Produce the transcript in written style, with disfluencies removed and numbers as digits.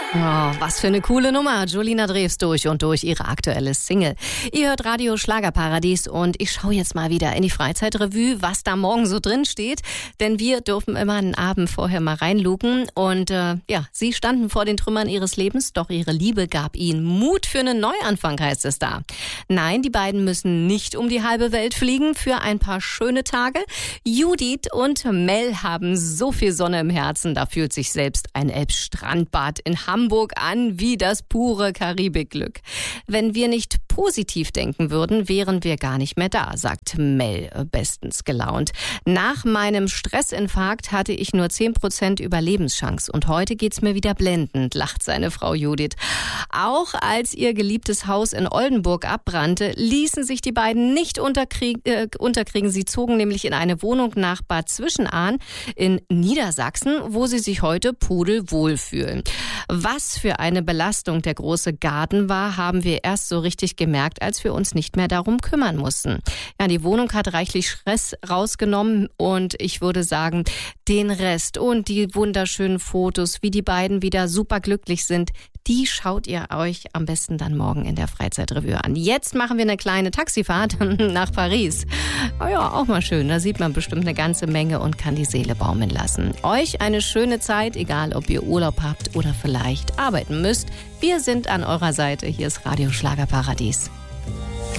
Oh, was für eine coole Nummer. Julina Drews durch und durch, ihre aktuelle Single. Ihr hört Radio Schlagerparadies und ich schaue jetzt mal wieder in die Freizeitrevue, was da morgen so drin steht. Denn wir dürfen immer einen Abend vorher mal reinluken. Und sie standen vor den Trümmern ihres Lebens, doch ihre Liebe gab ihnen Mut für einen Neuanfang, heißt es da. Nein, die beiden müssen nicht um die halbe Welt fliegen für ein paar schöne Tage. Judith und Mel haben so viel Sonne im Herzen, da fühlt sich selbst ein Elbstrandbad in Hamburg an wie das pure Karibikglück. Wenn wir nicht positiv denken würden, wären wir gar nicht mehr da, sagt Mel bestens gelaunt. Nach meinem Stressinfarkt hatte ich nur 10% Überlebenschance und heute geht's mir wieder blendend, lacht seine Frau Judith. Auch als ihr geliebtes Haus in Oldenburg abbrannte, ließen sich die beiden nicht unterkriegen. Sie zogen nämlich in eine Wohnung nach Bad Zwischenahn in Niedersachsen, wo sie sich heute pudelwohl fühlen. Was für eine Belastung der große Garten war, haben wir erst so richtig gemerkt, als wir uns nicht mehr darum kümmern mussten. Ja, die Wohnung hat reichlich Stress rausgenommen und ich würde sagen, den Rest und die wunderschönen Fotos, wie die beiden wieder super glücklich sind, die schaut ihr euch am besten dann morgen in der Freizeitrevue an. Jetzt machen wir eine kleine Taxifahrt nach Paris. Oh ja, auch mal schön. Da sieht man bestimmt eine ganze Menge und kann die Seele baumeln lassen. Euch eine schöne Zeit, egal ob ihr Urlaub habt oder vielleicht arbeiten müsst. Wir sind an eurer Seite. Hier ist Radio Schlagerparadies.